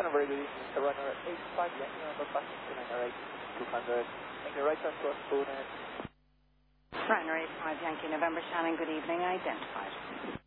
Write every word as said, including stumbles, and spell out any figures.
a very good evening. The runner eight five Yankee November passing to nine eight two hundred. Make the right turn to Spoonhead. Runner eight five Yankee November, Shannon, good evening. Identified.